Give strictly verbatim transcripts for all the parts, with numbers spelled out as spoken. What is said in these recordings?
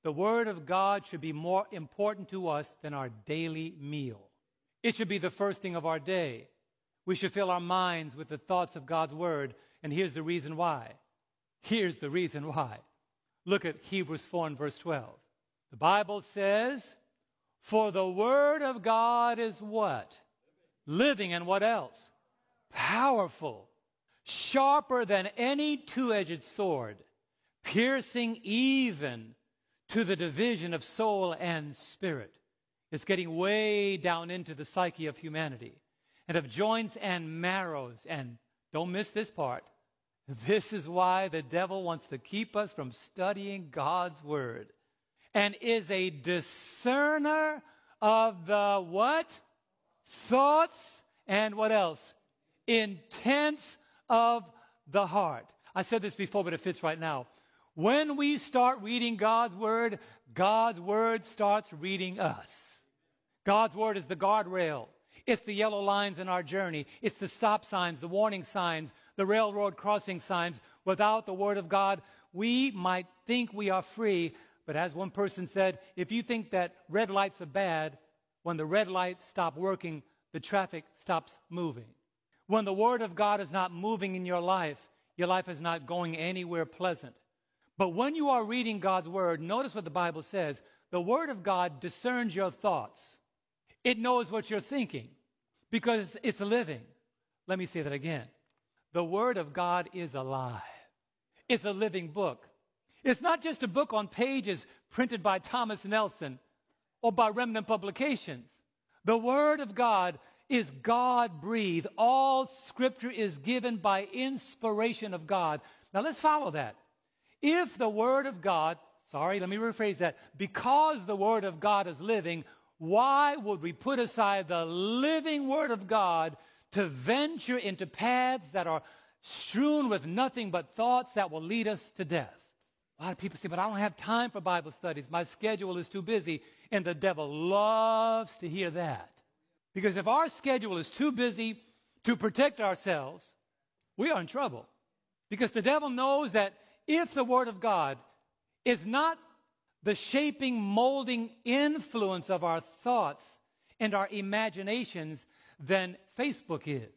The Word of God should be more important to us than our daily meal. It should be the first thing of our day. We should fill our minds with the thoughts of God's Word, and here's the reason why. Here's the reason why. Look at Hebrews four and verse twelve. The Bible says, for the Word of God is what? Living, and what else? Powerful, sharper than any two-edged sword, piercing even to the division of soul and spirit. It's getting way down into the psyche of humanity, and of joints and marrows. And don't miss this part. This is why the devil wants to keep us from studying God's Word, and is a discerner of the what? Thoughts and what else? Intents of the heart. I said this before, but it fits right now. When we start reading God's Word, God's Word starts reading us. God's Word is the guardrail. It's the yellow lines in our journey. It's the stop signs, the warning signs, the railroad crossing signs. Without the Word of God, we might think we are free, but as one person said, if you think that red lights are bad, when the red lights stop working, the traffic stops moving. When the Word of God is not moving in your life, your life is not going anywhere pleasant. But when you are reading God's Word, notice what the Bible says. The Word of God discerns your thoughts. It knows what you're thinking because it's living. Let me say that again. The Word of God is alive. It's a living book. It's not just a book on pages printed by Thomas Nelson or by Remnant Publications. The Word of God is God-breathed. All Scripture is given by inspiration of God. Now let's follow that. If the Word of God, sorry, let me rephrase that. Because the Word of God is living, why would we put aside the living Word of God to venture into paths that are strewn with nothing but thoughts that will lead us to death? A lot of people say, but I don't have time for Bible studies. My schedule is too busy. And the devil loves to hear that. Because if our schedule is too busy to protect ourselves, we are in trouble. Because the devil knows that if the Word of God is not the shaping, molding influence of our thoughts and our imaginations, then Facebook is,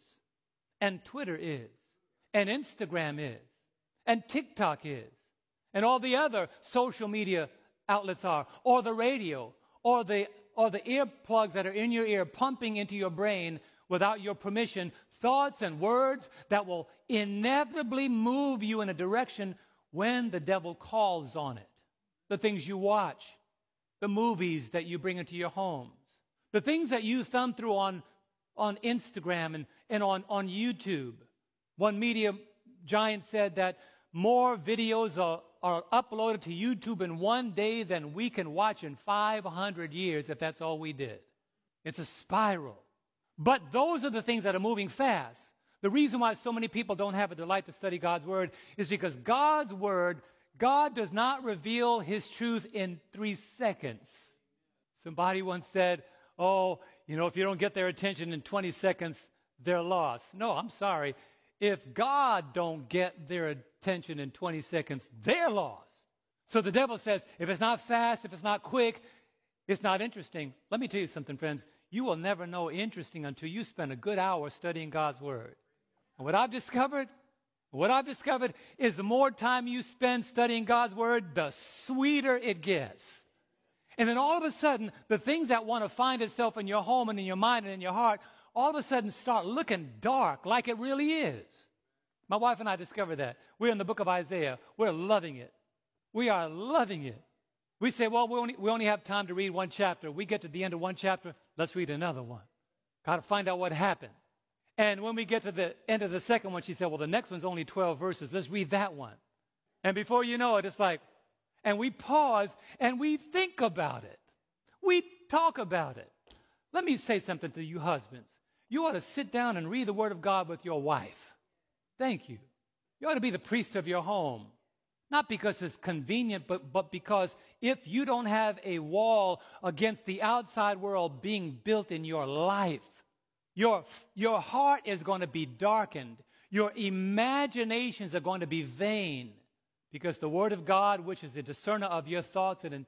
and Twitter is, and Instagram is, and TikTok is, and all the other social media outlets are, or the radio, or the, or the earplugs that are in your ear pumping into your brain without your permission, thoughts and words that will inevitably move you in a direction when the devil calls on it. The things you watch, the movies that you bring into your homes, the things that you thumb through on, on Instagram and, and on, on YouTube. One media giant said that more videos are, are uploaded to YouTube in one day than we can watch in five hundred years if that's all we did. It's a spiral. But those are the things that are moving fast. The reason why so many people don't have a delight to study God's Word is because God's Word, God does not reveal His truth in three seconds. Somebody once said, oh, you know, if you don't get their attention in twenty seconds, they're lost. No, I'm sorry. If God don't get their attention in twenty seconds, they're lost. So the devil says, if it's not fast, if it's not quick, it's not interesting. Let me tell you something, friends. You will never know interesting until you spend a good hour studying God's Word. And what I've discovered, what I've discovered is the more time you spend studying God's Word, the sweeter it gets. And then all of a sudden, the things that want to find itself in your home and in your mind and in your heart, all of a sudden start looking dark like it really is. My wife and I discovered that. We're in the book of Isaiah. We're loving it. We are loving it. We say, well, we only, we only have time to read one chapter. We get to the end of one chapter, let's read another one. Got to find out what happened. And when we get to the end of the second one, she said, well, the next one's only twelve verses. Let's read that one. And before you know it, it's like, and we pause and we think about it. We talk about it. Let me say something to you husbands. You ought to sit down and read the Word of God with your wife. Thank you. You ought to be the priest of your home. Not because it's convenient, but, but because if you don't have a wall against the outside world being built in your life, your, your heart is going to be darkened. Your imaginations are going to be vain because the Word of God, which is a discerner of your thoughts and